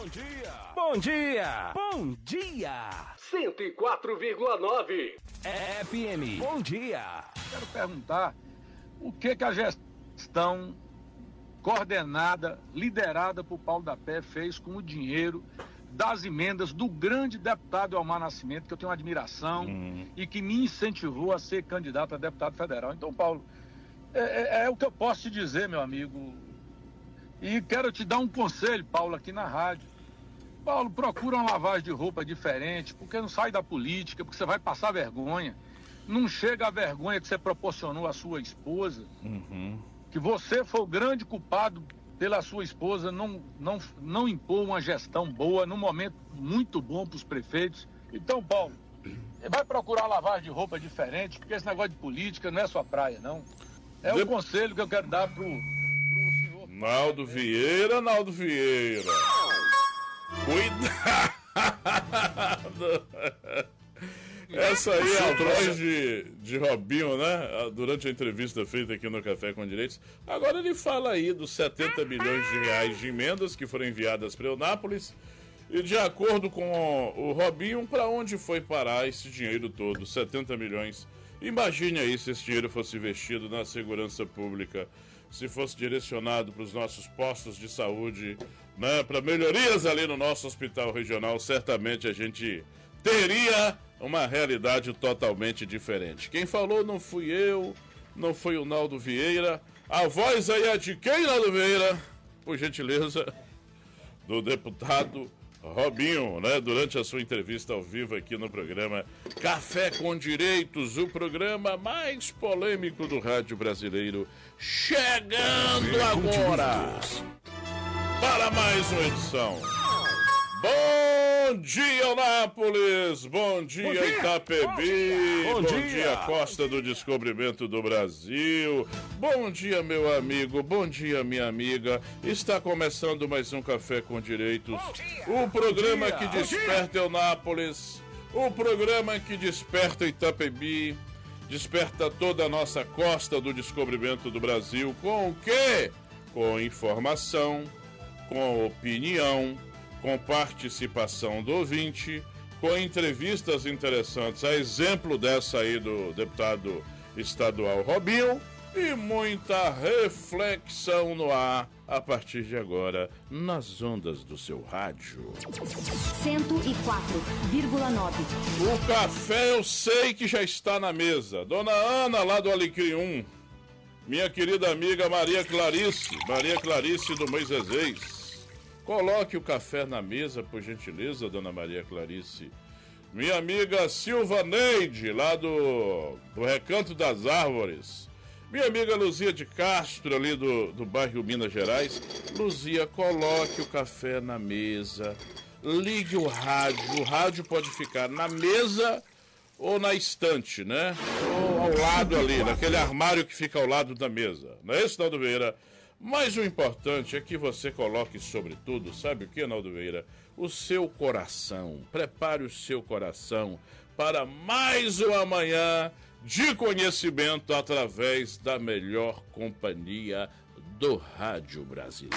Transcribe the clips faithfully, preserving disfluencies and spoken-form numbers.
dia! Bom dia! Bom dia! cento e quatro vírgula nove F M. Bom dia! Quero perguntar o que que a gestão coordenada, liderada por Paulo da Pé, fez com o dinheiro das emendas do grande deputado Elmar Nascimento, que eu tenho uma admiração hum. e que me incentivou a ser candidato a deputado federal. Então, Paulo, é, é, é o que eu posso te dizer, meu amigo. E quero te dar um conselho, Paulo, aqui na rádio. Paulo, procura uma lavagem de roupa diferente, porque não sai da política, porque você vai passar vergonha. Não chega a vergonha que você proporcionou à sua esposa, uhum. que você foi o grande culpado pela sua esposa não, não, não impor uma gestão boa num momento muito bom para os prefeitos. Então, Paulo, vai procurar lavagem de roupa diferente, porque esse negócio de política não é sua praia, não. É de... o conselho que eu quero dar pro, pro senhor. Naldo Vieira, Naldo Vieira. Cuidado! Essa aí é a voz de, de Robinho, né? Durante a entrevista feita aqui no Café com Direitos. Agora ele fala aí dos setenta milhões de reais de emendas que foram enviadas para Eunápolis. E de acordo com o Robinho, para onde foi parar esse dinheiro todo? setenta milhões. Imagine aí se esse dinheiro fosse investido na segurança pública, se fosse direcionado para os nossos postos de saúde, né? Para melhorias ali no nosso hospital regional, certamente a gente teria uma realidade totalmente diferente. Quem falou não fui eu, não foi o Naldo Vieira. A voz aí é de quem, Naldo Vieira? Por gentileza, do deputado Robinho, né? Durante a sua entrevista ao vivo aqui no programa Café com Direitos, o programa mais polêmico do rádio brasileiro, chegando agora para mais uma edição. Bom dia, Eunápolis! Bom dia, Bom dia. Itapebi! Bom, dia. Bom, Bom dia. dia, Costa do Descobrimento do Brasil! Bom dia, meu amigo! Bom dia, minha amiga! Está começando mais um Café com Direitos, o programa que desperta Eunápolis, o programa que desperta Itapebi, desperta toda a nossa Costa do Descobrimento do Brasil. Com o quê? Com informação, com opinião, com participação do ouvinte, com entrevistas interessantes, a exemplo dessa aí do deputado estadual Robinho, e muita reflexão no ar a partir de agora nas ondas do seu rádio. cento e quatro vírgula nove. O café eu sei que já está na mesa. Dona Ana, lá do Alecrim um, minha querida amiga Maria Clarice, Maria Clarice do Moisésês. Coloque o café na mesa, por gentileza, dona Maria Clarice. Minha amiga Silva Neide, lá do, do Recanto das Árvores. Minha amiga Luzia de Castro, ali do, do bairro Minas Gerais. Luzia, coloque o café na mesa. Ligue o rádio. O rádio pode ficar na mesa ou na estante, né? Ou ao lado ali, naquele armário que fica ao lado da mesa. Não é isso, Naldo Vieira? Mas o importante é que você coloque, sobretudo, sabe o que, Naldo Vieira? O seu coração. Prepare o seu coração para mais uma manhã de conhecimento através da melhor companhia do rádio brasileiro.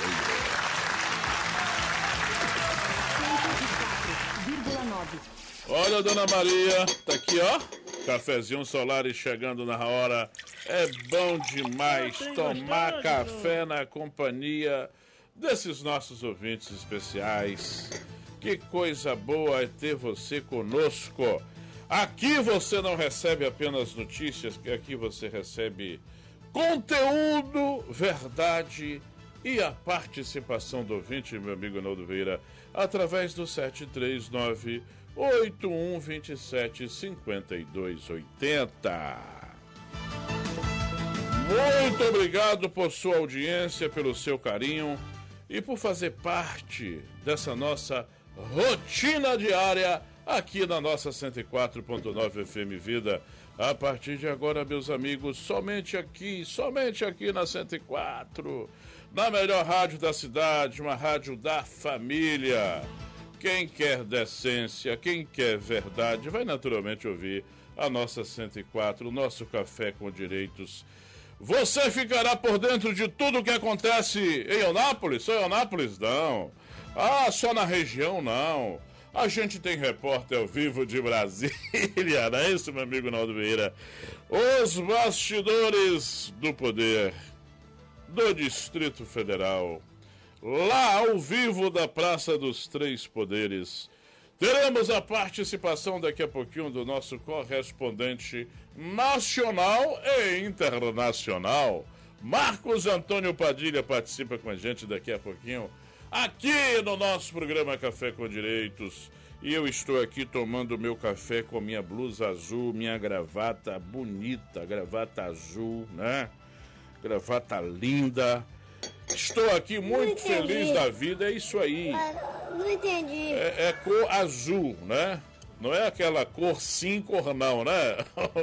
cento e quatro vírgula nove. Olha, dona Maria, tá aqui, ó. Cafezinho solar e chegando na hora. É bom demais tomar café na companhia desses nossos ouvintes especiais. Que coisa boa é ter você conosco. Aqui você não recebe apenas notícias, que aqui você recebe conteúdo, verdade e a participação do ouvinte, meu amigo Naldo Vieira, através do sete três nove, oito um dois sete, cinco dois oito zero. Muito obrigado por sua audiência, pelo seu carinho e por fazer parte dessa nossa rotina diária aqui na nossa cento e quatro ponto nove F M Vida. A partir de agora, meus amigos, somente aqui, somente aqui na cento e quatro, na melhor rádio da cidade, uma rádio da família. Quem quer decência, quem quer verdade, vai naturalmente ouvir a nossa cento e quatro, o nosso Café com Direitos. Você ficará por dentro de tudo o que acontece em Eunápolis? Só Eunápolis? Não. Ah, só na região não. A gente tem repórter ao vivo de Brasília, não é isso, meu amigo Naldo Vieira? Os bastidores do poder do Distrito Federal. Lá ao vivo da Praça dos Três Poderes. Teremos a participação daqui a pouquinho do nosso correspondente nacional e internacional. Marcos Antônio Padilha participa com a gente daqui a pouquinho, aqui no nosso programa Café com Direitos. E eu estou aqui tomando meu café com minha blusa azul, minha gravata bonita, gravata azul, né? Gravata linda. Estou aqui muito feliz da vida, é isso aí. Não entendi. É, é cor azul, né? Não é aquela cor sim, cor não, né?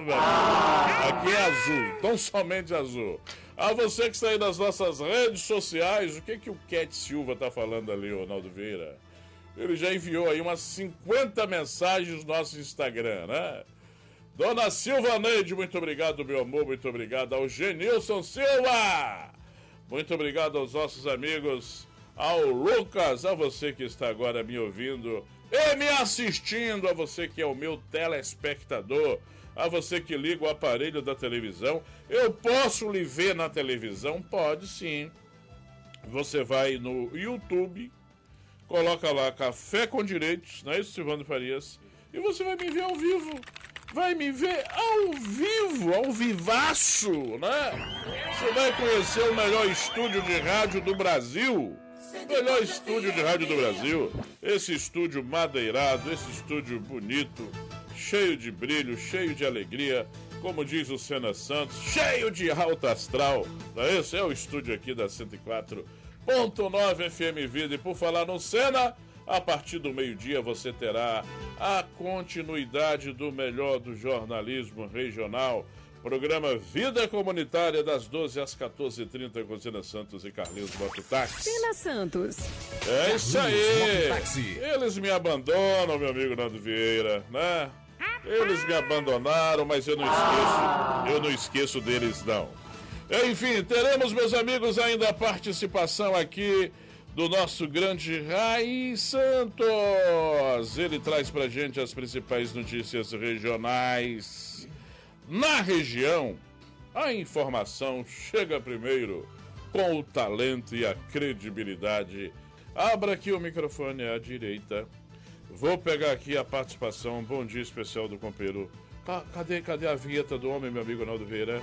Aqui é azul, tão somente azul. A você que está aí nas nossas redes sociais, o que que o Cat Silva está falando ali, Ronaldo Vieira? Ele já enviou aí umas cinquenta mensagens no nosso Instagram, né? Dona Silva Neide, muito obrigado, meu amor, muito obrigado ao Genilson Silva. Muito obrigado aos nossos amigos, ao Lucas, a você que está agora me ouvindo e me assistindo, a você que é o meu telespectador, a você que liga o aparelho da televisão. Eu posso lhe ver na televisão? Pode sim. Você vai no YouTube, coloca lá Café com Direitos, não é isso, Silvano Farias? E você vai me ver ao vivo. Vai me ver ao vivo, ao vivaço, né? Você vai conhecer o melhor estúdio de rádio do Brasil. Melhor estúdio de rádio do Brasil. Esse estúdio madeirado, esse estúdio bonito, cheio de brilho, cheio de alegria. Como diz o Senna Santos, cheio de alto astral. Não é isso? É o estúdio aqui da cento e quatro ponto nove F M Vida. E por falar no Senna, a partir do meio-dia você terá a continuidade do melhor do jornalismo regional. Programa Vida Comunitária, das doze às quatorze e trinta, com Senna Santos e Carlinhos Mototáxi. Senna Santos. É isso aí. Eles me abandonam, meu amigo Nando Vieira, né? Eles me abandonaram, mas eu não esqueço, eu não esqueço deles, não. Enfim, teremos, meus amigos, ainda a participação aqui do nosso grande Raí Santos. Ele traz pra gente as principais notícias regionais. Na região, a informação chega primeiro com o talento e a credibilidade. Abra aqui o microfone à direita. Vou pegar aqui a participação. Bom dia especial do companheiro. Cadê, cadê a vinheta do homem, meu amigo Naldo Vieira?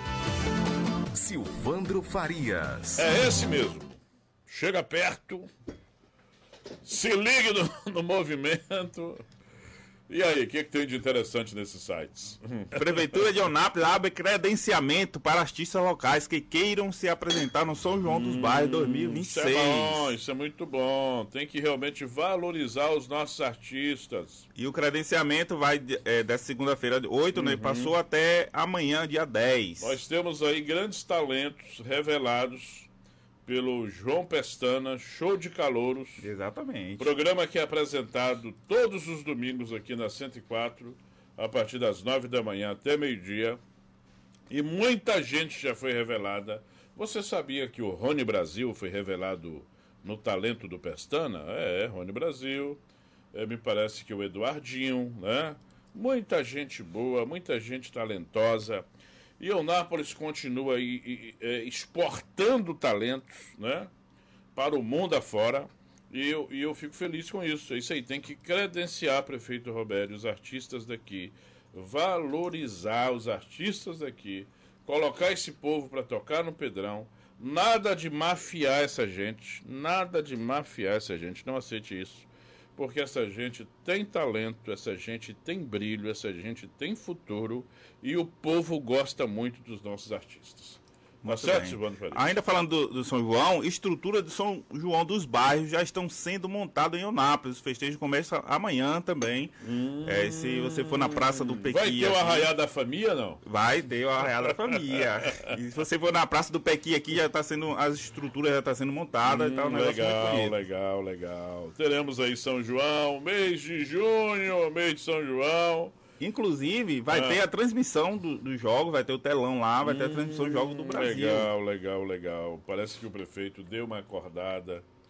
Silvandro Farias. É esse mesmo. Chega perto, se ligue no, no movimento. E aí, o que, que tem de interessante nesses sites? Prefeitura de Eunápolis abre credenciamento para artistas locais que queiram se apresentar no São João dos hum, Bairros dois mil e vinte e seis. Isso é bom, isso é muito bom. Tem que realmente valorizar os nossos artistas. E o credenciamento vai é, dessa segunda-feira, oito, uhum. né? Passou até amanhã, dia dez. Nós temos aí grandes talentos revelados pelo João Pestana, Show de Calouros. Exatamente. Programa que é apresentado todos os domingos aqui na cento e quatro, a partir das nove da manhã até meio-dia. E muita gente já foi revelada. Você sabia que o Rony Brasil foi revelado no Talento do Pestana? É, Rony Brasil. É, me parece que o Eduardinho, né? Muita gente boa, muita gente talentosa. E Eunápolis continua aí, aí, é, exportando talentos, né, para o mundo afora, e eu, e eu fico feliz com isso. É isso aí, tem que credenciar, prefeito Robério, os artistas daqui, valorizar os artistas daqui, colocar esse povo para tocar no Pedrão. Nada de mafiar essa gente, nada de mafiar essa gente, não aceite isso. Porque essa gente tem talento, essa gente tem brilho, essa gente tem futuro e o povo gosta muito dos nossos artistas. Tá certo, Silvano Farias? Ainda falando do, do São João, estrutura do São João dos bairros já estão sendo montadas em Eunápolis. O festejo começa amanhã também. Hum, é, se você for na Praça do Pequi... Vai ter o Arraiá da Família, não? Vai ter o Arraiá da Família. E se você for na Praça do Pequi aqui, já está sendo... As estruturas já estão sendo montadas hum, e tal. Um legal, legal, legal. Teremos aí São João, mês de junho, mês de São João... Inclusive, vai ah. ter a transmissão dos do jogos, vai ter o telão lá, vai hum, ter a transmissão dos jogos do Brasil. Legal, legal, legal. Parece que o prefeito deu uma acordada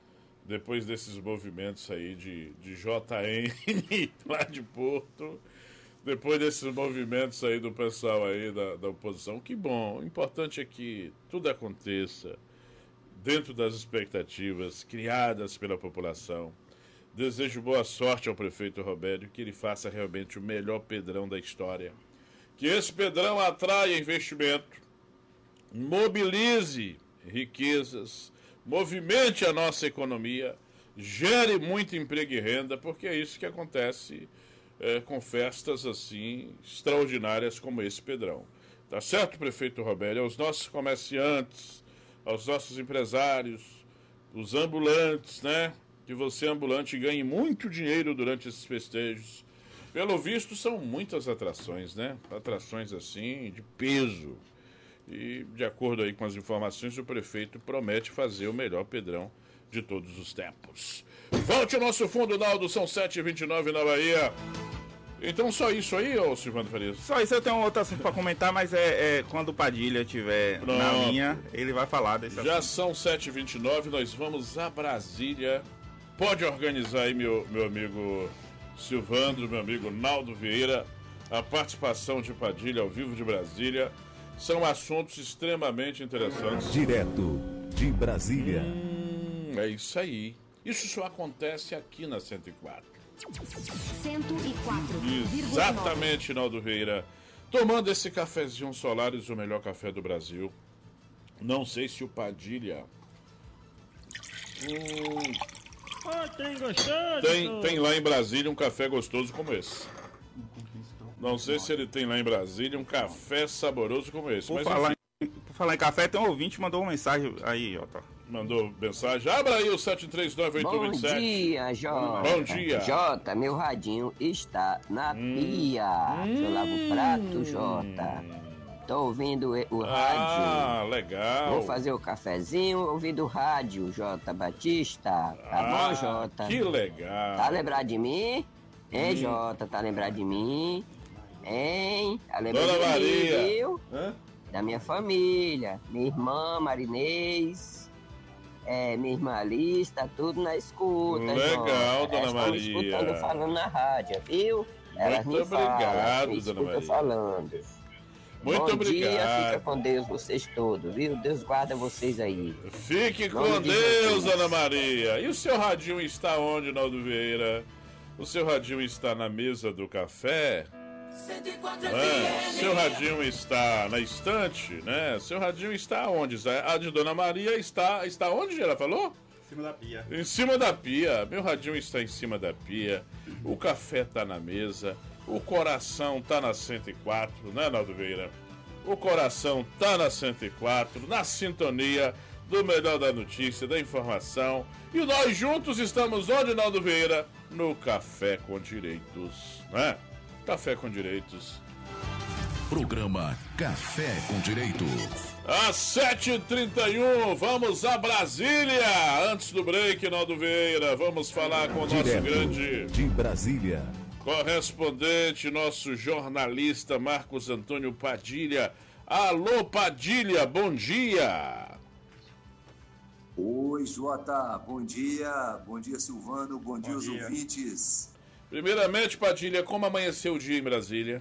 depois desses movimentos aí de, de J N lá de Porto, depois desses movimentos aí do pessoal aí da, da oposição, que bom, o importante é que tudo aconteça dentro das expectativas criadas pela população. Desejo boa sorte ao prefeito Robério, que ele faça realmente o melhor Pedrão da história. Que esse Pedrão atraia investimento, mobilize riquezas, movimente a nossa economia, gere muito emprego e renda, porque é isso que acontece é, com festas assim extraordinárias como esse Pedrão. Tá certo, prefeito Robério? Aos nossos comerciantes, aos nossos empresários, os ambulantes, né? Que você, ambulante, ganhe muito dinheiro durante esses festejos. Pelo visto, são muitas atrações, né? Atrações assim, de peso. E, de acordo aí com as informações, o prefeito promete fazer o melhor Pedrão de todos os tempos. Volte ao nosso fundo, Naldo, são sete e vinte e nove na Bahia. Então, só isso aí, ô Silvano Farias? Só isso, eu tenho outro assunto para comentar, mas é, é quando o Padilha estiver na linha, ele vai falar desse Já assunto. são sete e vinte e nove, nós vamos a Brasília. Pode organizar aí, meu, meu amigo Silvandro, meu amigo Naldo Vieira, a participação de Padilha ao vivo de Brasília. São assuntos extremamente interessantes. Direto de Brasília. Hum, é isso aí. Isso só acontece aqui na cento e quatro. cento e quatro vírgula nove. Exatamente, Naldo Vieira. Tomando esse cafezinho Solares, o melhor café do Brasil. Não sei se o Padilha... Hum... Oh, tem gostoso. Tem, tem lá em Brasília um café gostoso como esse. Não sei se ele tem lá em Brasília um café saboroso como esse. Por, Mas falar, enfim, em, por falar em café, tem um ouvinte que mandou uma mensagem aí, Jota. mandou mensagem. Abra aí o sete três nove oito Bom dois sete. dia, Jota. Bom dia. Jota, meu radinho está na pia. Eu lavo o prato, Jota. Tô ouvindo o rádio. Ah, legal. Vou fazer o cafezinho ouvindo o rádio, Jota Batista. Tá Ah, bom, Jota? Que legal. Tá lembrado de mim? Hein, Hum. Jota? Tá lembrado de mim? Hein? Tá lembrado Dona de Maria. mim, viu? Hã? Da minha família. Minha irmã, Marinês. É, minha irmã Alice, tá tudo na escuta. Legal, Jota. Dona Elas tão Maria. escutando eu falando na rádio, viu? Elas Muito me falam, obrigado, me Dona escutam Maria. falando. Muito Bom obrigado. dia, fica com Deus vocês todos, viu? Deus guarda vocês aí. Fique Nome com de Deus, Jesus. Ana Maria. E o seu radinho está onde, Naldo Vieira? O seu radinho está na mesa do café? É, seu radinho está na estante, né? Seu radinho está onde? A de Dona Maria está, está onde, ela falou? Em cima da pia. Em cima da pia. Meu radinho está em cima da pia. O café está na mesa. O coração tá na cento e quatro, né, Naldo Vieira? O coração tá na cento e quatro, na sintonia do melhor da notícia, da informação. E nós juntos estamos onde, Naldo Vieira? No Café com Direitos, né? Café com Direitos. Programa Café com Direito. Às sete e trinta e um, vamos a Brasília. Antes do break, Naldo Vieira, vamos falar com o nosso Direto grande... de Brasília. correspondente, nosso jornalista Marcos Antônio Padilha. Alô, Padilha, bom dia. Oi, Jota, bom dia. Bom dia, Silvano. Bom, dia, Bom os dia. ouvintes. Primeiramente, Padilha, como amanheceu o dia em Brasília?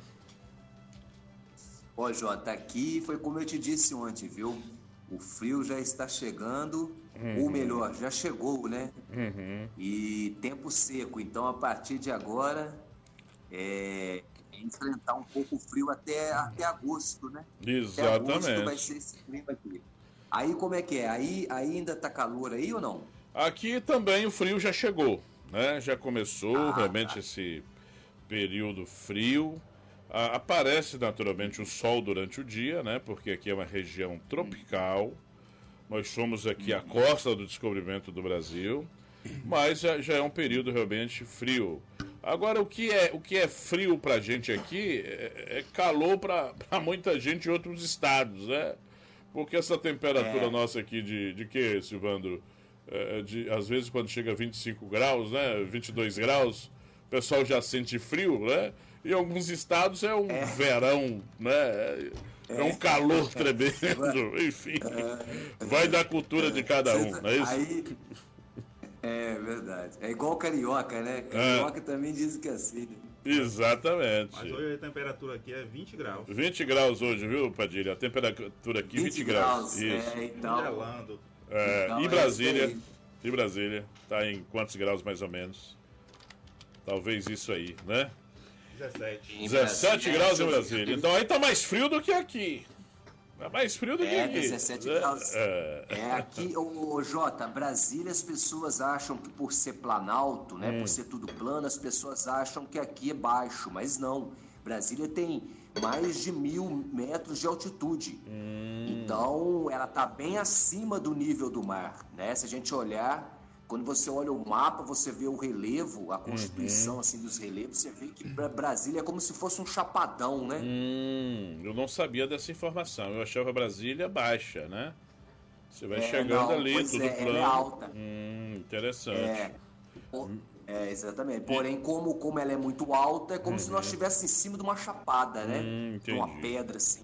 Ó, Jota, aqui foi como eu te disse ontem, viu? O frio já está chegando, Uhum. ou melhor, já chegou, né? Uhum. E tempo seco. Então, a partir de agora, é enfrentar um pouco o frio até, até agosto, né? Até agosto vai Exatamente. ser esse clima aqui. Aí como é que é? Aí, aí ainda tá calor aí ou não? Aqui também o frio já chegou, né? Já começou Ah, realmente tá. esse período frio. Ah, aparece naturalmente o sol durante o dia, né? Porque aqui é uma região tropical. Nós somos aqui a costa do descobrimento do Brasil, mas já, já é um período realmente frio. Agora, o que é, o que é frio pra gente aqui é, é calor pra pra muita gente em outros estados, né? Porque essa temperatura É. nossa aqui de, de que, Silvandro? É, de, às vezes quando chega a vinte e cinco graus, né? vinte e dois graus, o pessoal já sente frio, né? Em alguns estados é um É. verão, né? É um calor tremendo, enfim. Vai da cultura de cada um, não é isso? Aí, É verdade. É igual carioca, né? Carioca é. também dizem que é assim. Exatamente. Mas hoje a temperatura aqui é vinte graus. vinte graus hoje, viu, Padilha? A temperatura aqui vinte, vinte graus. Isso. É, então... É, então, e Brasília? E Brasília? Tá em quantos graus mais ou menos? Talvez isso aí, né? dezessete. dezessete graus em Brasília. Então aí tá mais frio do que aqui. É mais frio do que é, aqui. dezessete graus. É, é aqui, ô, ô Jota, Brasília, as pessoas acham que por ser planalto, né, hum. por ser tudo plano, as pessoas acham que aqui é baixo, mas não. Brasília tem mais de mil metros de altitude. Hum. Então, ela tá bem acima do nível do mar, né? Se a gente olhar, quando você olha o mapa, você vê o relevo, a constituição uhum. assim dos relevos, você vê que Brasília é como se fosse um chapadão, né? Hum, eu não sabia dessa informação. Eu achava Brasília baixa, né? Você vai é, chegando não, ali, tudo é, plano. Ela é alta. Hum, interessante. É, é exatamente. Porém, como, como ela é muito alta, é como uhum. se nós estivéssemos em cima de uma chapada, né? Hum, de uma pedra, assim.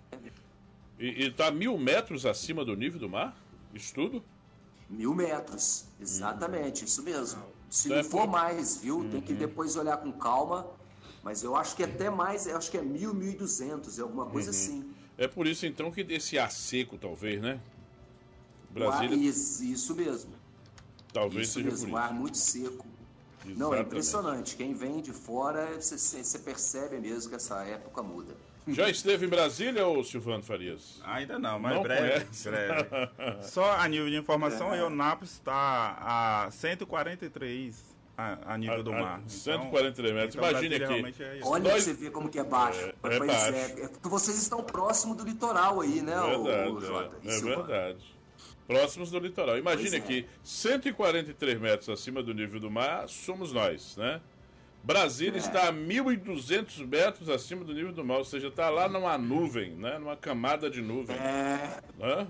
E, e tá mil metros acima do nível do mar? Isso tudo? Mil metros, exatamente, uhum. isso mesmo. Se então não é for por... mais, viu? Uhum. Tem que depois olhar com calma. Mas eu acho que até mais, eu acho que é mil, mil e duzentos, é alguma coisa uhum. assim. É por isso então que esse ar seco, talvez, né? Brasília. Ar, isso, isso mesmo. Talvez isso seja mesmo, por isso. Um ar muito seco. Exatamente. Não, é impressionante. Quem vem de fora, você, você percebe mesmo que essa época muda. Já esteve em Brasília, ou Silvano Farias? Ainda não, mas não breve, breve. Só a nível de informação, é. Eunápolis está a cento e quarenta e três a, a nível a, do mar. A cento e quarenta e três metros. Então, imagine aqui. É Olha Nós... você vê como que é baixo. É, é pois baixo. É, é porque vocês estão próximo do litoral aí, né, verdade, o, o Jota? É, é verdade. Próximos do litoral. Imagine aqui, é. cento e quarenta e três metros acima do nível do mar, somos nós, né? Brasília é. está a mil e duzentos metros acima do nível do mar, ou seja, está lá numa nuvem, né? Numa camada de nuvem. É. Né?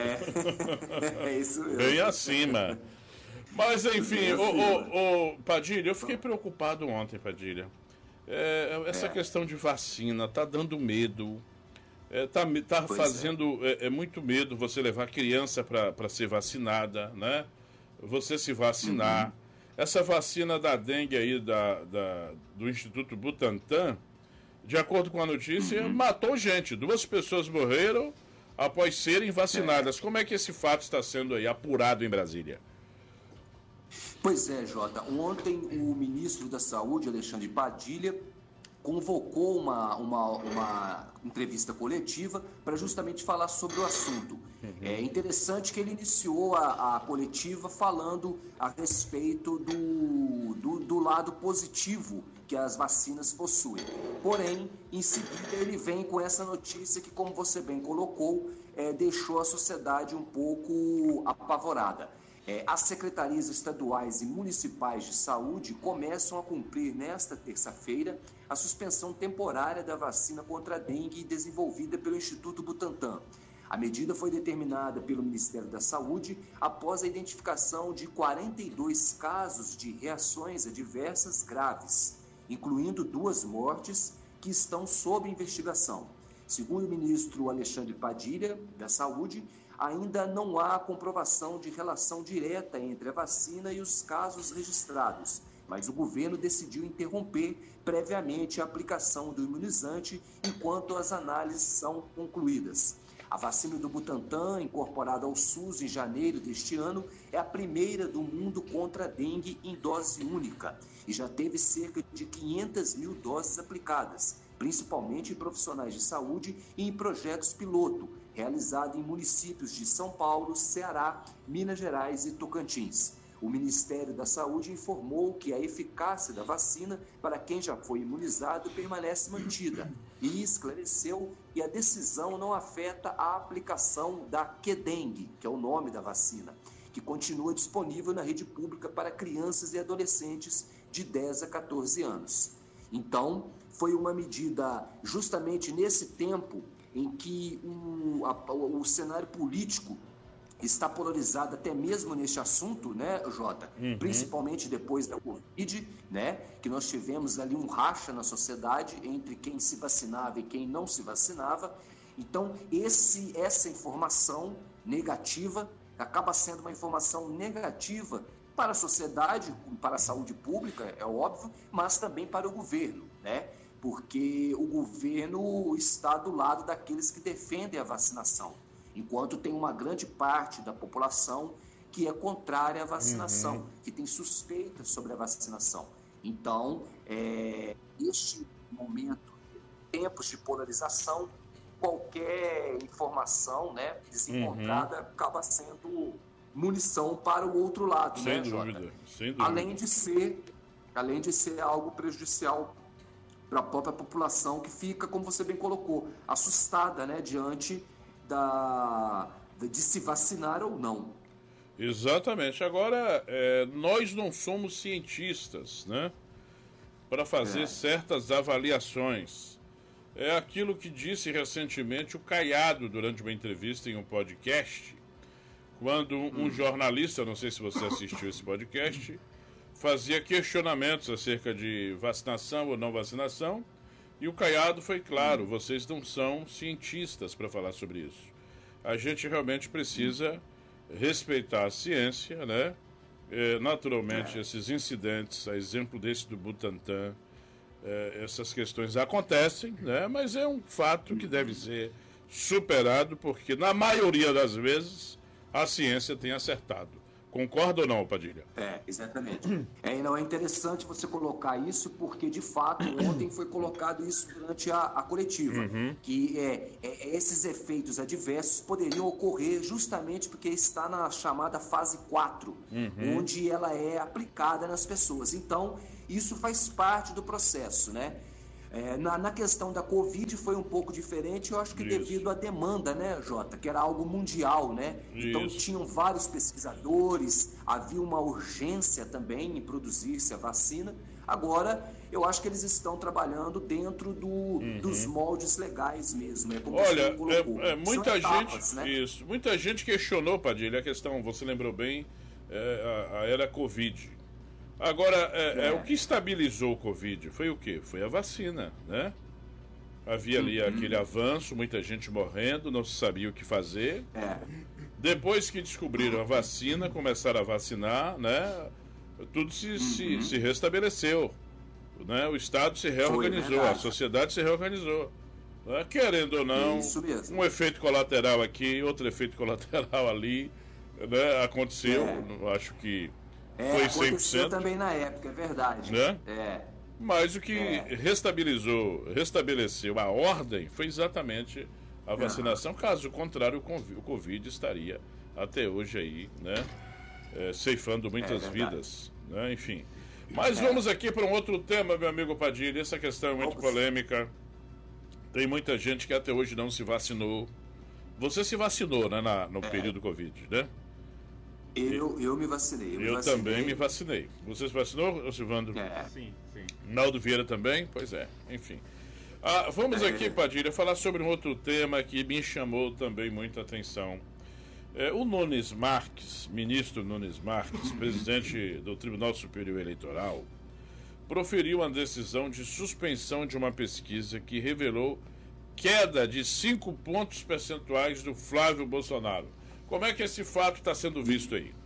É. É isso mesmo. Bem acima. Mas, enfim, o, o, o Padilha, eu fiquei preocupado ontem, Padilha. É, essa é. questão de vacina está dando medo. É, tá tá fazendo é. É, é muito medo você levar criança para ser vacinada, né? Você se vacinar. Uhum. Essa vacina da dengue aí da, da, do Instituto Butantan, de acordo com a notícia, uhum. matou gente. Duas pessoas morreram após serem vacinadas. É. Como é que esse fato está sendo aí apurado em Brasília? Pois é, Jota. Ontem o ministro da Saúde, Alexandre Padilha, convocou uma, uma, uma entrevista coletiva para justamente falar sobre o assunto. Uhum. É interessante que ele iniciou a, a coletiva falando a respeito do, do, do lado positivo que as vacinas possuem. Porém, em seguida ele vem com essa notícia que, como você bem colocou, é, deixou a sociedade um pouco apavorada. É, as secretarias estaduais e municipais de saúde começam a cumprir nesta terça-feira a suspensão temporária da vacina contra a dengue desenvolvida pelo Instituto Butantan. A medida foi determinada pelo Ministério da Saúde após a identificação de quarenta e dois casos de reações adversas graves, incluindo duas mortes que estão sob investigação. Segundo o ministro Alexandre Padilha, da Saúde, ainda não há comprovação de relação direta entre a vacina e os casos registrados, mas o governo decidiu interromper previamente a aplicação do imunizante enquanto as análises são concluídas. A vacina do Butantan, incorporada ao SUS em janeiro deste ano, é a primeira do mundo contra a dengue em dose única e já teve cerca de quinhentas mil doses aplicadas, principalmente em profissionais de saúde e em projetos piloto, realizado em municípios de São Paulo, Ceará, Minas Gerais e Tocantins. O Ministério da Saúde informou que a eficácia da vacina para quem já foi imunizado permanece mantida e esclareceu que a decisão não afeta a aplicação da Qdengue, que é o nome da vacina, que continua disponível na rede pública para crianças e adolescentes de dez a quatorze anos. Então, foi uma medida justamente nesse tempo em que o, a, o cenário político está polarizado até mesmo neste assunto, né, Jota? Uhum. Principalmente depois da Covid, né? Que nós tivemos ali um racha na sociedade entre quem se vacinava e quem não se vacinava. Então, esse, essa informação negativa acaba sendo uma informação negativa para a sociedade, para a saúde pública, é óbvio, mas também para o governo, né? Porque o governo está do lado daqueles que defendem a vacinação, enquanto tem uma grande parte da população que é contrária à vacinação, uhum. que tem suspeitas sobre a vacinação. Então, é, este momento, tempos de polarização, qualquer informação, né, desencontrada, uhum. acaba sendo munição para o outro lado, sem né, dúvida, Jota? sem dúvida. Além de ser, além de ser algo prejudicial para a própria população, que fica, como você bem colocou, assustada, né, diante da, de se vacinar ou não. Exatamente. Agora, é, nós não somos cientistas, né, para fazer é. certas avaliações. É aquilo que disse recentemente o Caiado durante uma entrevista em um podcast, quando um, um jornalista, não sei se você assistiu esse podcast, fazia questionamentos acerca de vacinação ou não vacinação, e o Caiado foi claro, vocês não são cientistas para falar sobre isso. A gente realmente precisa respeitar a ciência, né? É, naturalmente, esses incidentes, a exemplo desse do Butantan, é, essas questões acontecem, né? Mas é um fato que deve ser superado, porque na maioria das vezes a ciência tem acertado. Concorda ou não, Padilha? É, exatamente. É, não, é interessante você colocar isso, porque, de fato, ontem foi colocado isso durante a, a coletiva, uhum. que é, é, esses efeitos adversos poderiam ocorrer justamente porque está na chamada fase quatro, uhum. onde ela é aplicada nas pessoas. Então, isso faz parte do processo, né? É, na, na questão da Covid foi um pouco diferente, eu acho que Isso. devido à demanda, né, Jota, que era algo mundial, né? Isso. Então tinham vários pesquisadores, havia uma urgência também em produzir-se a vacina. Agora, eu acho que eles estão trabalhando dentro do, uhum. dos moldes legais mesmo. É como Olha, você colocou. É, é, muita etapas, gente, né? isso, muita gente questionou, Padilha, a questão, você lembrou bem, é, a, a era Covid. Agora, é, é. É, o que estabilizou o Covid foi o quê? Foi a vacina, né? Havia ali uhum. aquele avanço, muita gente morrendo, não se sabia o que fazer. É. Depois que descobriram a vacina, começaram a vacinar, né? Tudo se, uhum. se, se restabeleceu, né? O Estado se reorganizou, a sociedade se reorganizou. Né? Querendo ou não, um efeito colateral aqui, outro efeito colateral ali, né? Aconteceu, é. acho que É, foi cem por cento. Aconteceu também na época, é verdade. Né? É. Mas o que é. restabilizou, restabeleceu a ordem foi exatamente a vacinação. Uhum. Caso contrário, o Covid estaria até hoje aí, né? É, ceifando muitas é vidas, né? Enfim. Mas é. vamos aqui para um outro tema, meu amigo Padilha. Essa questão é muito vamos. polêmica. Tem muita gente que até hoje não se vacinou. Você se vacinou, né, na, no é. período Covid, né? Eu, eu me vacinei. Eu, eu me vacinei. também me vacinei. Você se vacinou, Silvandro? É. Sim, sim. Naldo Vieira também? Pois é, enfim. Ah, vamos é. aqui, Padilha, falar sobre um outro tema que me chamou também muita atenção. É, o Nunes Marques, ministro Nunes Marques, presidente do Tribunal Superior Eleitoral, proferiu uma decisão de suspensão de uma pesquisa que revelou queda de cinco pontos percentuais do Flávio Bolsonaro. Como é que esse fato está sendo visto aí?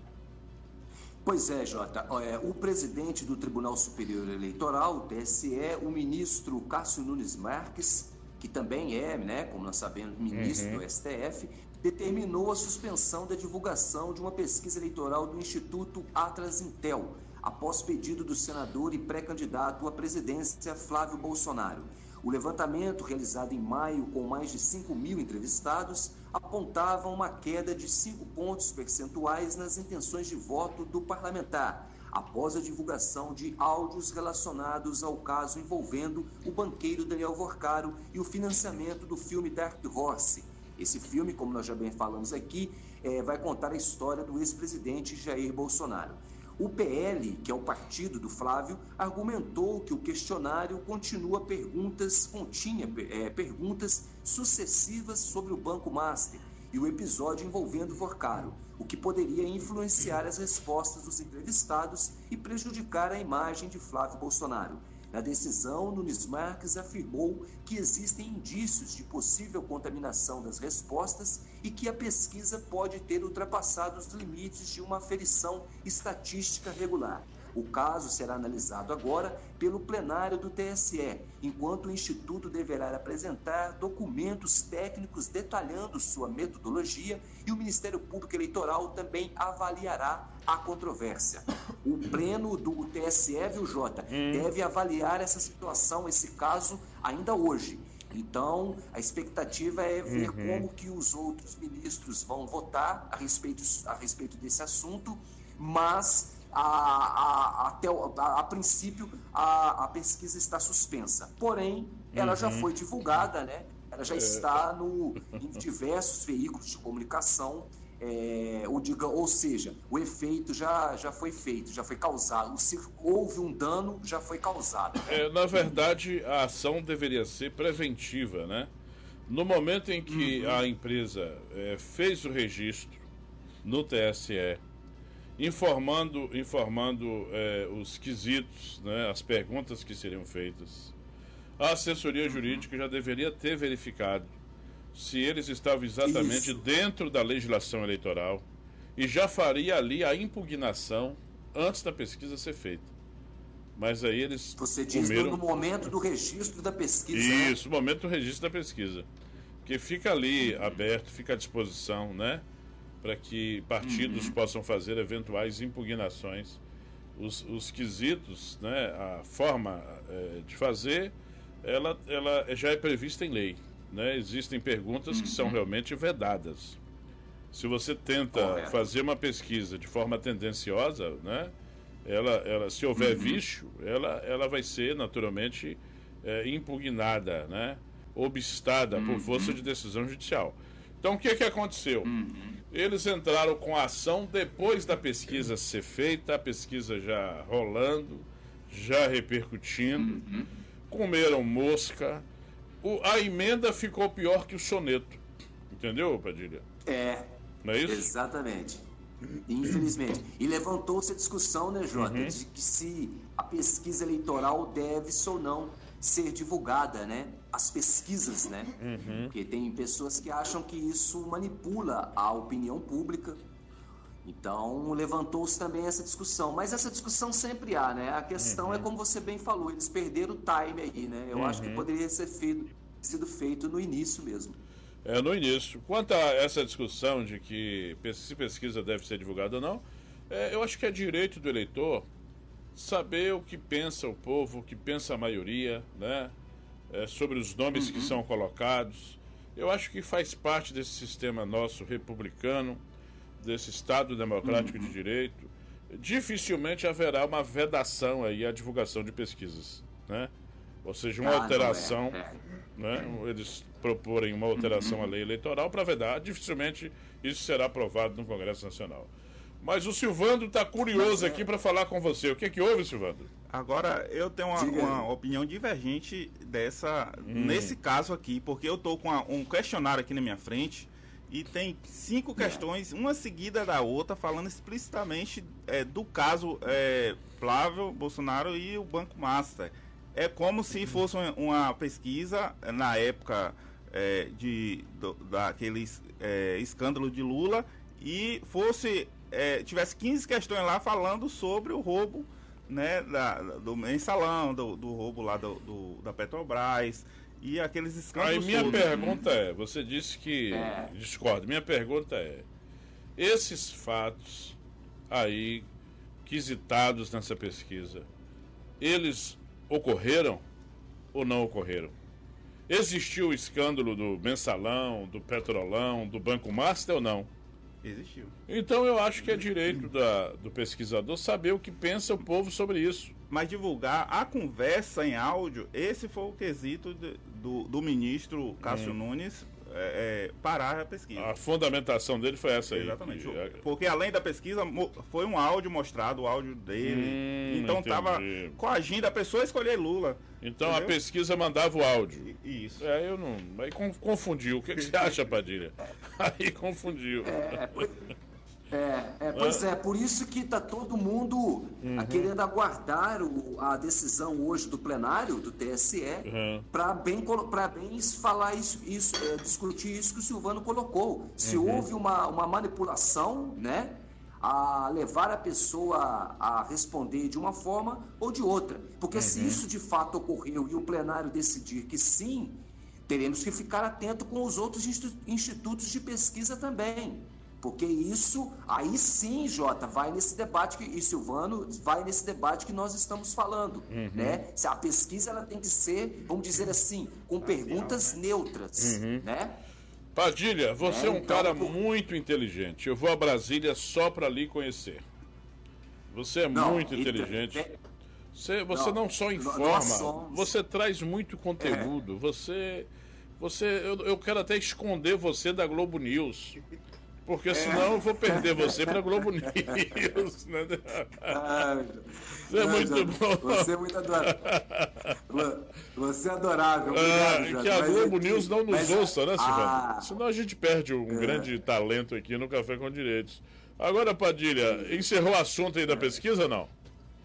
Pois é, Jota. O presidente do Tribunal Superior Eleitoral, o T S E, o ministro Cássio Nunes Marques, que também é, né, como nós sabemos, ministro uhum. do S T F, determinou a suspensão da divulgação de uma pesquisa eleitoral do Instituto Atlas Intel, após pedido do senador e pré-candidato à presidência Flávio Bolsonaro. O levantamento, realizado em maio com mais de cinco mil entrevistados, apontava uma queda de cinco pontos percentuais nas intenções de voto do parlamentar, após a divulgação de áudios relacionados ao caso envolvendo o banqueiro Daniel Vorcaro e o financiamento do filme Dark Horse. Esse filme, como nós já bem falamos aqui, é, vai contar a história do ex-presidente Jair Bolsonaro. O P L, que é o partido do Flávio, argumentou que o questionário continua perguntas, continha é, perguntas sucessivas sobre o Banco Master e o episódio envolvendo Vorcaro, o que poderia influenciar as respostas dos entrevistados e prejudicar a imagem de Flávio Bolsonaro. Na decisão, Nunes Marques afirmou que existem indícios de possível contaminação das respostas e que a pesquisa pode ter ultrapassado os limites de uma aferição estatística regular. O caso será analisado agora pelo plenário do T S E, enquanto o Instituto deverá apresentar documentos técnicos detalhando sua metodologia e o Ministério Público Eleitoral também avaliará a controvérsia. O pleno do T S E, viu, Jota, hum. deve avaliar essa situação, esse caso, ainda hoje. Então, a expectativa é ver uhum. como que os outros ministros vão votar a respeito, a respeito desse assunto, mas... A, a, até, a, a princípio, a, a pesquisa está suspensa. Porém, ela uhum. já foi divulgada, né? Ela já é. está no, em diversos veículos de comunicação, é, ou, diga, ou seja, o efeito já, já foi feito, já foi causado. Se houve um dano, já foi causado. É, na verdade, a ação deveria ser preventiva, né? No momento em que uhum. a empresa é, fez o registro no T S E, informando, informando é, os quesitos, né, as perguntas que seriam feitas, a assessoria jurídica já deveria ter verificado se eles estavam exatamente Isso. dentro da legislação eleitoral e já faria ali a impugnação antes da pesquisa ser feita. Mas aí eles Você diz comeram... no momento do registro da pesquisa. Isso, no momento do registro da pesquisa. Porque fica ali aberto, fica à disposição, né? Para que partidos uhum. possam fazer eventuais impugnações. Os, os quesitos, né, a forma é, de fazer, ela, ela já é prevista em lei. Né? Existem perguntas uhum. que são realmente vedadas. Se você tenta Correto. fazer uma pesquisa de forma tendenciosa, né, ela, ela, se houver uhum. vício, ela, ela vai ser naturalmente é, impugnada, né, obstada uhum. por força de decisão judicial. Então, o que, que aconteceu? Uhum. Eles entraram com a ação depois da pesquisa ser feita, a pesquisa já rolando, já repercutindo, uhum. comeram mosca, o, a emenda ficou pior que o soneto. Entendeu, Padilha? É, não é isso? Exatamente. Infelizmente. E levantou-se a discussão, né, Jota, uhum. de que se a pesquisa eleitoral deve ou não ser divulgada, né? As pesquisas, né? Uhum. Porque tem pessoas que acham que isso manipula a opinião pública. Então, levantou-se também essa discussão. Mas essa discussão sempre há, né? A questão uhum. é como você bem falou, eles perderam o time aí, né? Eu uhum. acho que poderia ser feito, sido feito no início mesmo. É, no início. Quanto a essa discussão de que se pesquisa deve ser divulgada ou não, é, eu acho que é direito do eleitor saber o que pensa o povo, o que pensa a maioria, né? É, sobre os nomes uhum. que são colocados. Eu acho que faz parte desse sistema nosso republicano, desse Estado democrático uhum. de direito. Dificilmente haverá uma vedação aí à divulgação de pesquisas, né? Ou seja, uma ah, alteração, é. É. Né? Eles proporem uma alteração uhum. à lei eleitoral para vedar, dificilmente isso será aprovado no Congresso Nacional. Mas o Silvandro está curioso aqui para falar com você. O que é que houve, Silvandro? Agora, eu tenho uma, uma opinião divergente dessa, hum. nesse caso aqui, porque eu estou com uma, um questionário aqui na minha frente e tem cinco questões, uma seguida da outra, falando explicitamente é, do caso é, Flávio Bolsonaro e o Banco Master. É como se fosse uma, uma pesquisa na época é, de, do, daquele é, escândalo de Lula e fosse... É, tivesse quinze questões lá falando sobre o roubo, né, da, do mensalão, do, do roubo lá do, do, da Petrobras e aqueles escândalos. Aí minha todos. pergunta é, você disse que é. discorda, minha pergunta é, esses fatos aí, quisitados nessa pesquisa, eles ocorreram ou não ocorreram? Existiu o escândalo do mensalão, do petrolão, do Banco Master ou não? Existiu. Então eu acho que é direito da, do pesquisador saber o que pensa o povo sobre isso. Mas divulgar a conversa em áudio, esse foi o quesito de, do, do ministro Cássio hum. Nunes é, é, parar a pesquisa. A fundamentação dele foi essa aí. Exatamente. Que... Porque além da pesquisa, foi um áudio mostrado, o áudio dele. Hum, então estava coagindo a pessoa a escolher Lula. Então entendeu? A pesquisa mandava o áudio. Isso. É, eu não. Aí confundiu. O que, que você acha, Padilha? Aí confundiu. É, pois, É, é, pois é, por isso que está todo mundo uhum. a querendo aguardar o, a decisão hoje do plenário, do T S E, uhum. para bem, bem falar isso, isso é, discutir isso que o Silvano colocou. Se uhum. houve uma, uma manipulação, né, a levar a pessoa a responder de uma forma ou de outra. Porque uhum. se isso de fato ocorreu e o plenário decidir que sim, teremos que ficar atento com os outros institutos de pesquisa também. Porque isso, aí sim, Jota, vai nesse debate, que, e Silvano, vai nesse debate que nós estamos falando, uhum. né? Se a pesquisa ela tem que ser, vamos dizer assim, com perguntas neutras, uhum. né? Padilha, você é, é um então, cara por... muito inteligente. Eu vou a Brasília só para lhe conhecer. Você é não, muito inteligente. É... Você, você não, não só informa, somos... você traz muito conteúdo. É. Você, você eu, eu quero até esconder você da Globo News. Porque é. senão eu vou perder você para Globo News. Né? Ah, você é muito já, bom. Você é muito adorável. Você é adorável. Obrigado, ah, que a Globo aqui, News não nos mas, ouça, né, Silvano? Ah, senão a gente perde um é. grande talento aqui no Café com Direitos. Agora, Padilha, encerrou o assunto aí da pesquisa ou não?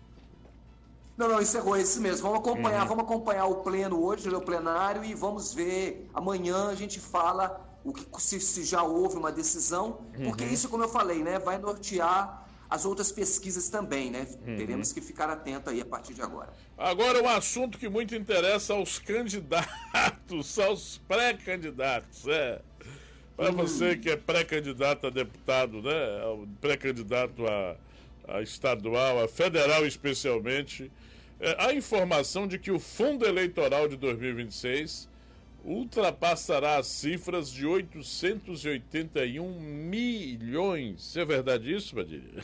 Não, não, encerrou esse mesmo. Vamos acompanhar, uhum. vamos acompanhar o pleno hoje, o plenário, e vamos ver. Amanhã a gente fala o que, se, se já houve uma decisão, porque uhum. isso, como eu falei, né, vai nortear as outras pesquisas também, né? Uhum. Teremos que ficar atento aí a partir de agora. Agora, um assunto que muito interessa aos candidatos, aos pré-candidatos, é. Para uhum. você que é pré-candidato a deputado, né? Pré-candidato a, a estadual, a federal especialmente, é, a informação de que o fundo eleitoral de dois mil e vinte e seis ultrapassará as cifras de oitocentos e oitenta e um milhões. É verdade isso, Padilha?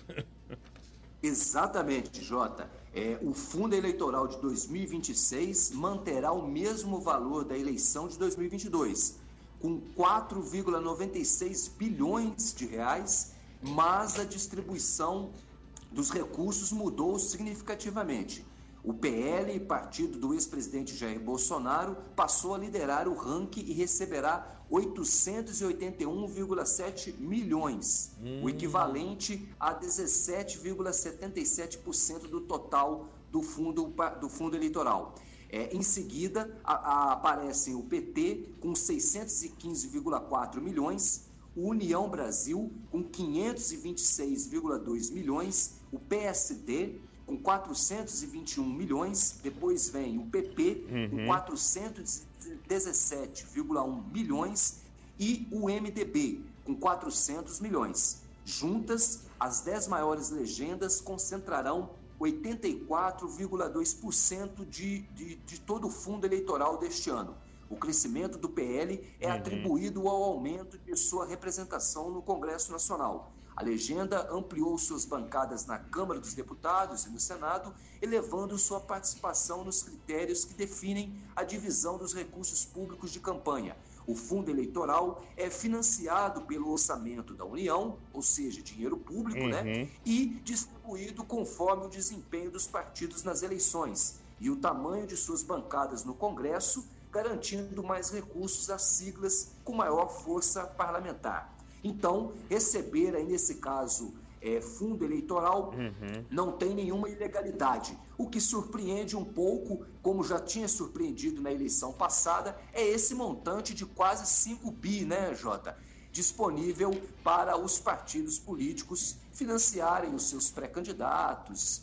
Exatamente, Jota. É, o fundo eleitoral de dois mil e vinte e seis manterá o mesmo valor da eleição de dois mil e vinte e dois, com quatro vírgula noventa e seis bilhões de reais, mas a distribuição dos recursos mudou significativamente. O P L, partido do ex-presidente Jair Bolsonaro, passou a liderar o ranking e receberá oitocentos e oitenta e um vírgula sete milhões, hum. o equivalente a dezessete vírgula setenta e sete por cento do total do fundo, do fundo eleitoral. É, em seguida, a, a, aparecem o P T com seiscentos e quinze vírgula quatro milhões, o União Brasil com quinhentos e vinte e seis vírgula dois milhões, o P S D com quatrocentos e vinte e um milhões, depois vem o P P uhum. com quatrocentos e dezessete vírgula um milhões e o M D B com quatrocentos milhões. Juntas, as dez maiores legendas concentrarão oitenta e quatro vírgula dois por cento de, de, de todo o fundo eleitoral deste ano. O crescimento do P L é uhum. atribuído ao aumento de sua representação no Congresso Nacional. A legenda ampliou suas bancadas na Câmara dos Deputados e no Senado, elevando sua participação nos critérios que definem a divisão dos recursos públicos de campanha. O fundo eleitoral é financiado pelo orçamento da União, ou seja, dinheiro público, uhum. né? E distribuído conforme o desempenho dos partidos nas eleições e o tamanho de suas bancadas no Congresso, garantindo mais recursos às siglas com maior força parlamentar. Então, receber aí, nesse caso, é, fundo eleitoral, uhum. não tem nenhuma ilegalidade. O que surpreende um pouco, como já tinha surpreendido na eleição passada, é esse montante de quase cinco bi, né, Jota? Disponível para os partidos políticos financiarem os seus pré-candidatos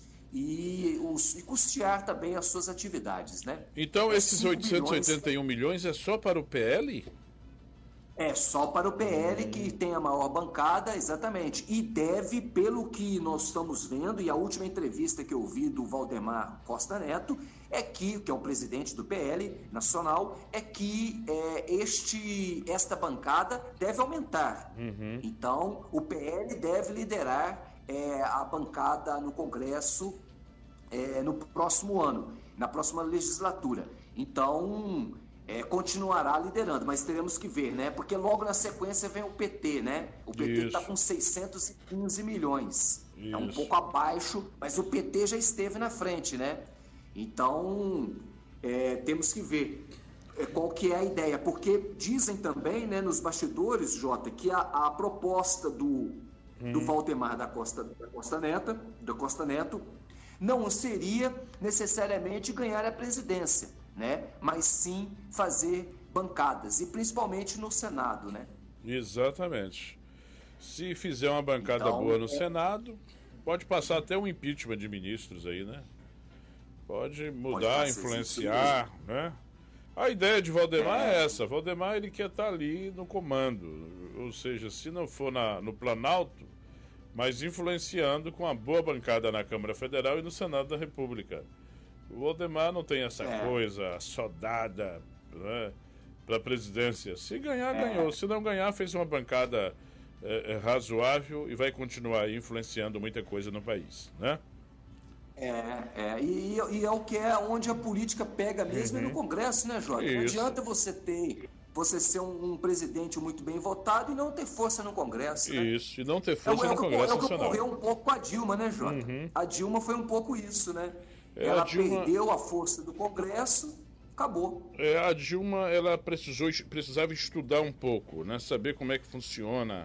e, os, e custear também as suas atividades, né? Então, é esses oitocentos e oitenta e um milhões é só para o P L? É só para o P L, que tem a maior bancada, exatamente. E deve, pelo que nós estamos vendo, e a última entrevista que eu vi do Valdemar Costa Neto, é que, que é o presidente do P L nacional, é que é, este, esta bancada deve aumentar. Uhum. Então, o P L deve liderar é, a bancada no Congresso é, no próximo ano, na próxima legislatura. Então... É, continuará liderando, mas teremos que ver, né? Porque logo na sequência vem o P T, né? O P T está com seiscentos e quinze milhões. Isso. É um pouco abaixo, mas o P T já esteve na frente, né? Então, é, temos que ver é, qual que é a ideia. Porque dizem também, né, nos bastidores, Jota, que a, a proposta do, do Valdemar da Costa, da Costa Neto, da Costa Neto, não seria necessariamente ganhar a presidência, né? Mas sim fazer bancadas, e principalmente no Senado, né? Exatamente. Se fizer uma bancada Então, boa no é... Senado, pode passar até um impeachment de ministros aí, né? Pode mudar, pode influenciar, né? A ideia de Valdemar é. é essa. Valdemar, ele quer estar ali no comando. Ou seja, se não for na, no Planalto, mas influenciando com uma boa bancada na Câmara Federal e no Senado da República. O Valdemar não tem essa é. coisa soldada, né, para a presidência. Se ganhar, é. ganhou. Se não ganhar, fez uma bancada é, é, razoável e vai continuar influenciando muita coisa no país, né? É, é. E, e é o que é onde a política pega mesmo, uhum. é no Congresso, né, Jota? Não adianta você ter, você ser um, um presidente muito bem votado e não ter força no Congresso, né? Isso, e não ter força é, no é Congresso Nacional. É o que ocorreu Nacional. um pouco com a Dilma, né, Jota? Uhum. A Dilma foi um pouco isso, né? É, ela a Dilma... perdeu a força do Congresso, acabou. É, a Dilma, ela precisou, precisava estudar um pouco, né? Saber como é que funciona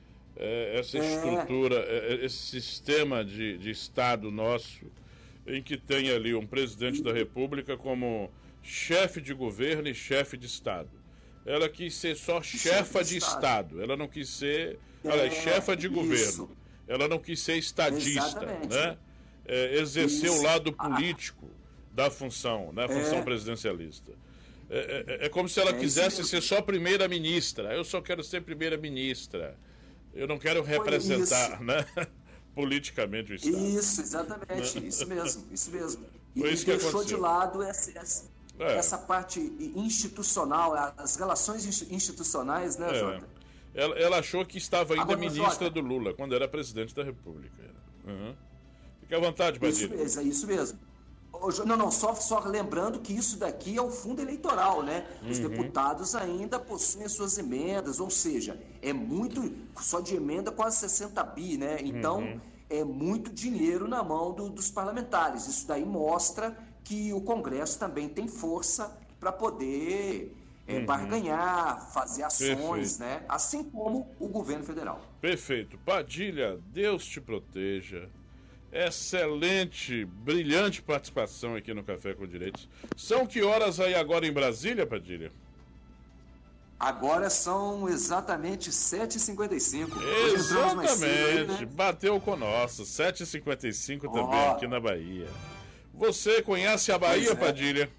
é, essa é. estrutura, é, esse sistema de, de Estado nosso, em que tem ali um presidente da República como chefe de governo e chefe de Estado. Ela quis ser só chefa de Estado. Estado, ela não quis ser é, ela é chefa de isso. governo, ela não quis ser estadista, Exatamente. né? É, exercer isso. o lado político ah. da função, né? A função é. presidencialista. É, é, é como se ela é quisesse ser só primeira-ministra. Eu só quero ser primeira-ministra. Eu não quero representar, né? politicamente o Estado. Isso, exatamente, isso mesmo, isso mesmo. E Foi isso que deixou aconteceu. de lado essa, essa, é. essa parte institucional, as relações institucionais, né, é. Jota? Ela, ela achou que estava ainda Agora, ministra Jota, do Lula, quando era presidente da República. Uhum. Fique à vontade, Padilha. Isso mesmo, é isso mesmo. Não, não, só, só lembrando que isso daqui é o fundo eleitoral, né? Os uhum. deputados ainda possuem as suas emendas, ou seja, é muito, só de emenda quase sessenta bi, né? Então, uhum. é muito dinheiro na mão do, dos parlamentares. Isso daí mostra que o Congresso também tem força para poder é, uhum. barganhar, fazer ações, Perfeito. né? Assim como o governo federal. Perfeito. Padilha, Deus te proteja. Excelente, brilhante participação aqui no Café com Direitos. São que horas aí agora em Brasília, Padilha? Agora são exatamente sete e cinquenta e cinco. Exatamente, aí, né? bateu com nosso, sete e cinquenta e cinco oh. também aqui na Bahia. Você conhece a Bahia, é. Padilha?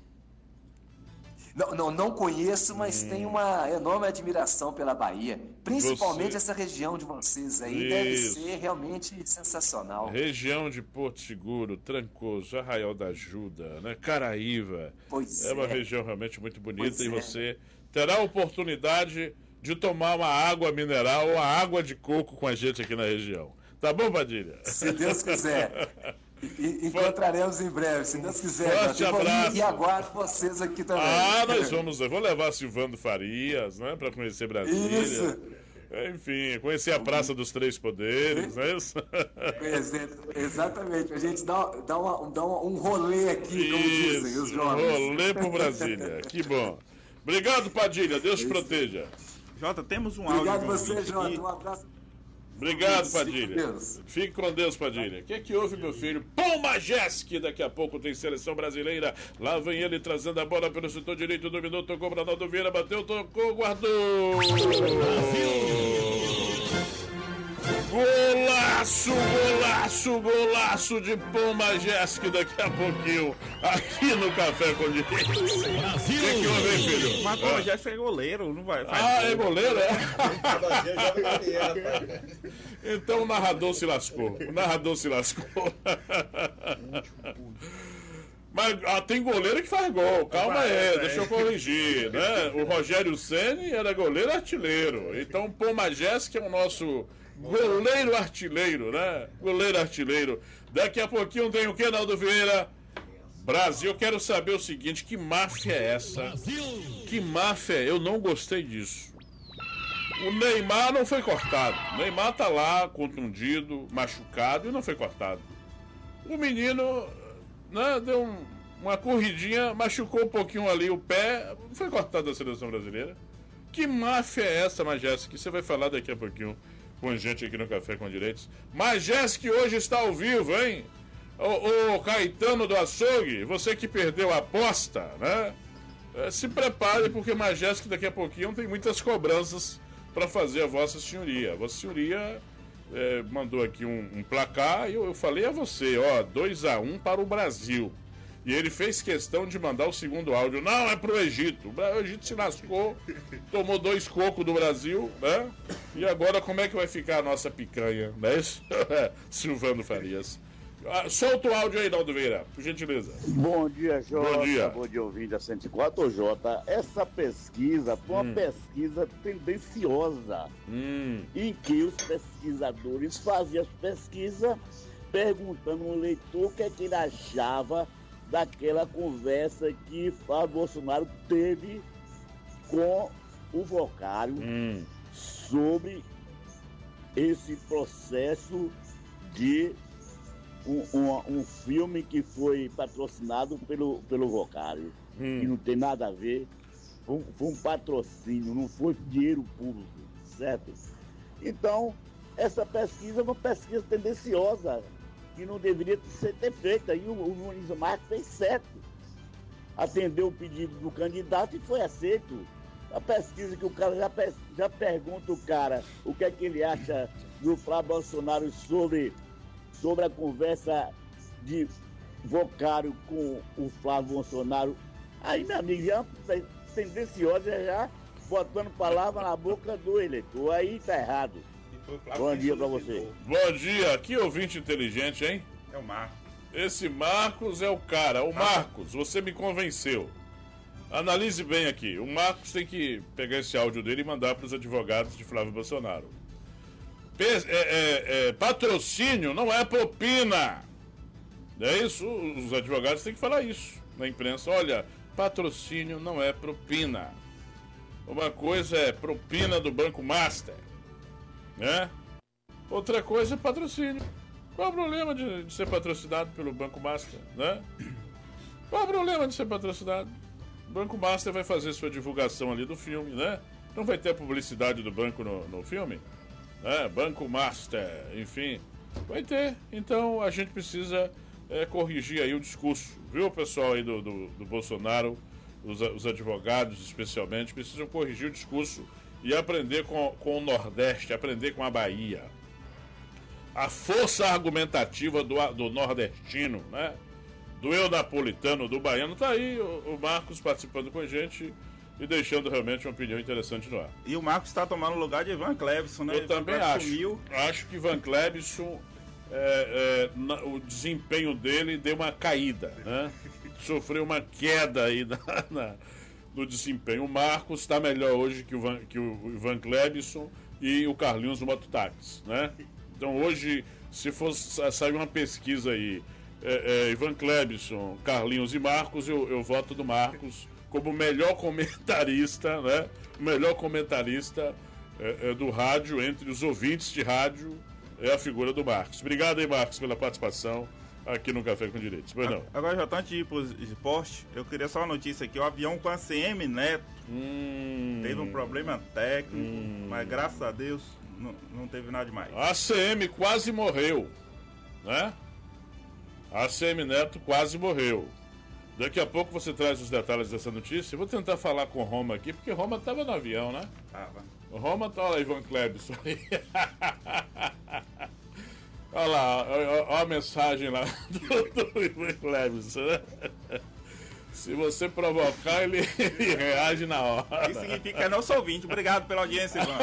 Não, não, não conheço, mas hum. tenho uma enorme admiração pela Bahia. Principalmente Você... essa região de vocês aí. Isso. Deve ser realmente sensacional. Região de Porto Seguro, Trancoso, Arraial da Ajuda, né? Caraíva. Pois é. É uma região realmente muito bonita pois e é. você terá a oportunidade de tomar uma água mineral ou uma água de coco com a gente aqui na região. Tá bom, Padilha? Se Deus quiser. E, encontraremos em breve, se Deus quiser. Forte abraço. E, e aguardo vocês aqui também. Ah, nós vamos. Eu vou levar Silvando Farias, né? Para conhecer Brasília. Isso. Enfim, conhecer a Praça dos Três Poderes, não é isso? Exatamente. A gente dá, dá, uma, dá um rolê aqui, como isso, dizem os jovens. Rolê por Brasília. Que bom. Obrigado, Padilha. Deus te proteja. Jota, temos um Obrigado áudio. Obrigado você, Jota. Um abraço. Obrigado, Padilha. Fique com Deus, Padilha. O que é que houve, meu filho? Pão Majeski, daqui a pouco tem seleção brasileira. Lá vem ele trazendo a bola pelo setor direito, dominou, tocou, Ronaldo Vieira, bateu, tocou, guardou. Golaço, golaço, golaço de Pão Majeski daqui a pouquinho, aqui no Café com Direitos. O que é que houve, hein, filho? Mas Pão Majeski é goleiro, não vai. Ah, é goleiro, é? Então o narrador se lascou. O narrador se lascou. Mas ah, tem goleiro que faz gol. Calma aí, deixa eu corrigir, né? O Rogério Ceni era goleiro artilheiro. Então o Pão Majeski é o nosso goleiro artilheiro, né? Goleiro artilheiro. Daqui a pouquinho tem o que, Naldo Vieira? Brasil, eu quero saber o seguinte, que máfia é essa? Que máfia é? Eu não gostei disso. O Neymar não foi cortado. O Neymar tá lá, contundido, machucado e não foi cortado. O menino, né, deu um, uma corridinha, machucou um pouquinho ali o pé, não foi cortado da seleção brasileira. Que máfia é essa, Majestic, que você vai falar daqui a pouquinho com a gente aqui no Café com Direitos. Majestic hoje está ao vivo, hein? O, o Caetano do Açougue, você que perdeu a aposta, né? É, se prepare, porque Majestic daqui a pouquinho tem muitas cobranças para fazer a Vossa Senhoria. A Vossa Senhoria é, mandou aqui um, um placar e eu, eu falei a você, ó, dois a um para o Brasil. E ele fez questão de mandar o segundo áudio. Não, é pro Egito. O Egito se lascou, tomou dois cocos do Brasil, né? E agora como é que vai ficar a nossa picanha, não é isso? Silvano Farias. Ah, solta o áudio aí, Naldo Veira, por gentileza. Bom dia, Jota. Bom dia. Bom dia, ouvinte da cento e quatro. Ô, Jota, essa pesquisa foi uma hum. pesquisa tendenciosa, hum. em que os pesquisadores faziam as pesquisas perguntando ao leitor o que é que ele achava daquela conversa que Flávio Bolsonaro teve com o Vocário hum. sobre esse processo de Um, um, um filme que foi patrocinado pelo, pelo Vocário, hum. que não tem nada a ver, foi um, foi um patrocínio, não foi dinheiro público, certo? Então, essa pesquisa é uma pesquisa tendenciosa, que não deveria ser ter feita, e o, o Nunes Marques fez certo. Atendeu o pedido do candidato e foi aceito. A pesquisa que o cara já, já pergunta o cara o que é que ele acha do Flávio Bolsonaro sobre... sobre a conversa de Vocário com o Flávio Bolsonaro. Aí, meu amigo, já tendenciosa, já botando palavra na boca do eleitor. Aí tá errado. Bom dia pra você. Bom dia, que ouvinte inteligente, hein? É o Marcos. Esse Marcos é o cara. O Marcos, você me convenceu. Analise bem aqui. O Marcos tem que pegar esse áudio dele e mandar para os advogados de Flávio Bolsonaro. É, é, é, patrocínio não é propina. É isso, os advogados têm que falar isso na imprensa. Olha, patrocínio não é propina. Uma coisa é propina do Banco Master, né? Outra coisa é patrocínio. Qual o problema de, de ser patrocinado pelo Banco Master, né? Qual o problema de ser patrocinado? O Banco Master vai fazer sua divulgação ali do filme, né? Não vai ter a publicidade do banco no, no filme? É, Banco Master, enfim, vai ter. Então a gente precisa é, corrigir aí o discurso, viu, pessoal aí do, do, do Bolsonaro, os, os advogados especialmente, precisam corrigir o discurso e aprender com, com o Nordeste, aprender com a Bahia. A força argumentativa do, do nordestino, né? Do eu napolitano, do baiano, tá aí o, o Marcos participando com a gente e deixando realmente uma opinião interessante no ar. E o Marcos está tomando o lugar de Ivan Cleveson, né? Eu também acho. Sumiu. Acho que Ivan Cleveson, é, é, na, o desempenho dele deu uma caída, né? Sofreu uma queda aí na, na, no desempenho. O Marcos está melhor hoje que o, Van, que o Ivan Cleveson e o Carlinhos no Mototáxi, né? Então hoje, se fosse sair uma pesquisa aí, é, é, Ivan Cleveson, Carlinhos e Marcos, eu, eu voto do Marcos como o melhor comentarista, né? O melhor comentarista é, é, do rádio, entre os ouvintes de rádio, é a figura do Marcos. Obrigado aí, Marcos, pela participação aqui no Café com Direitos. Pois não. Agora, já antes de ir para os esportes, eu queria só uma notícia aqui. O avião com a C M Neto hum, teve um problema técnico, hum. mas graças a Deus não, não teve nada demais. A C M quase morreu, né? A C M Neto quase morreu. Daqui a pouco você traz os detalhes dessa notícia. Eu vou tentar falar com Roma aqui, porque Roma estava no avião, né? Tava. Roma tá lá, Ivan Cleveson. Olha lá, olha a mensagem lá do, do Ivan Cleveson, né? Se você provocar, ele, ele reage na hora. Isso significa que é nosso ouvinte. Obrigado pela audiência, Ivan.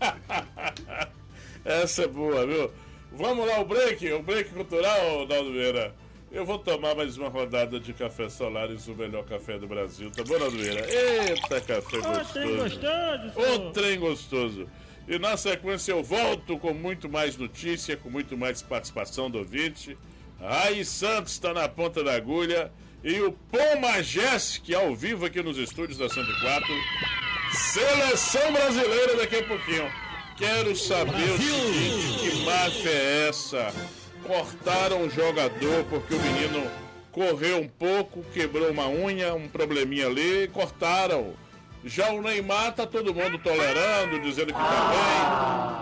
Essa é boa, viu? Vamos lá, o break, o break cultural, Naldo Vieira. Eu vou tomar mais uma rodada de café Solaris, o melhor café do Brasil. Tá bom, Naldo Vieira? Eita, café gostoso. Ô, trem gostoso. Ô, trem gostoso. E na sequência eu volto com muito mais notícia, com muito mais participação do ouvinte. Raí Santos está na ponta da agulha. E o Pom Majestic ao vivo aqui nos estúdios da cento e quatro. Seleção brasileira daqui a pouquinho. Quero saber Brasil. O seguinte, que máfia é essa? Cortaram o jogador porque o menino correu um pouco, quebrou uma unha, um probleminha ali, cortaram. Já o Neymar tá todo mundo tolerando, dizendo que tá bem.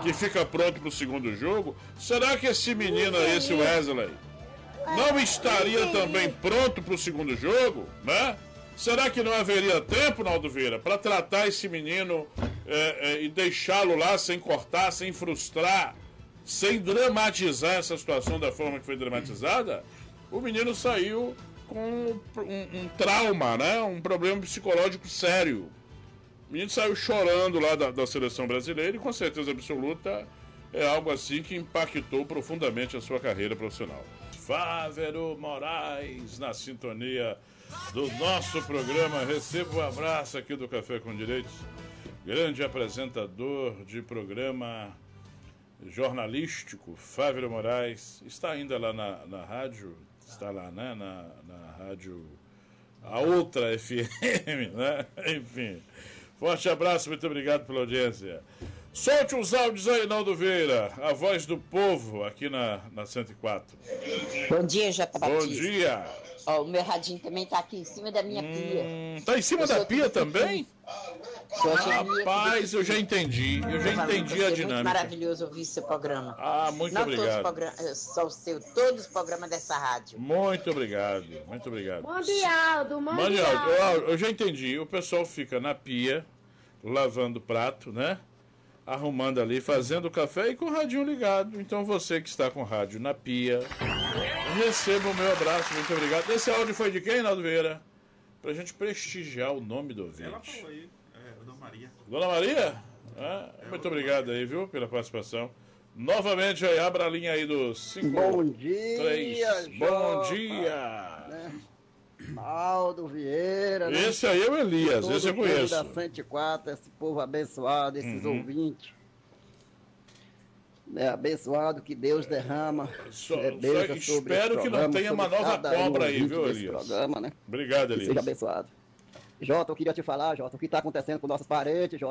que fica pronto para o segundo jogo, será que esse menino, esse Wesley, não estaria também pronto para o segundo jogo, né? Será que não haveria tempo, Naldo Vieira, para tratar esse menino é, é, e deixá-lo lá sem cortar, sem frustrar, sem dramatizar essa situação da forma que foi dramatizada? O menino saiu com um, um trauma, né? Um problema psicológico sério. O menino saiu chorando lá da, da seleção brasileira e com certeza absoluta é algo assim que impactou profundamente a sua carreira profissional. Fávero Moraes na sintonia do nosso programa. Receba um abraço aqui do Café com Direitos. Grande apresentador de programa jornalístico, Fávero Moraes. Está ainda lá na, na rádio, está lá, né? Na, na rádio, a outra F M, né? Enfim. Forte abraço, muito obrigado pela audiência. Solte os áudios aí, Naldo Vieira, a voz do povo aqui na, na cento e quatro. Bom dia, J. Batista. Bom dia. Ó, o meu radinho também tá aqui em cima da minha hum, pia. Tá em cima eu da pia também? Ah, rapaz, eu já entendi. Eu já entendi a dinâmica. É muito maravilhoso ouvir seu programa. Ah, muito Não obrigado. Todos os programas, só o seu, todos os programas dessa rádio. Muito obrigado, muito obrigado. Mande áudio, mande Mande áudio. áudio. Eu, eu já entendi. O pessoal fica na pia, lavando o prato, né? Arrumando ali, fazendo o café e com o radinho ligado. Então você que está com o rádio na pia, receba o meu abraço, muito obrigado. Esse áudio foi de quem, Naldo Vieira? Pra gente prestigiar o nome do ouvinte. Ela falou aí, é, Dona Maria. Dona Maria? Ah, muito obrigado aí, viu, pela participação. Novamente aí, abra a linha aí do cinco. Bom dia, três. Bom Jota, dia. Né? Naldo Vieira. Né? Esse aí é o Elias, todo esse eu conheço. da cento e quatro, esse povo abençoado, esses Uhum. ouvintes. É abençoado que Deus derrama. Só, é, só espero que não tenha uma nova cobra aí, viu, Elias? Programa, né? Obrigado, Elias. Que seja abençoado. Jota, eu queria te falar, Jota, o que está acontecendo com nossos parentes, Jota.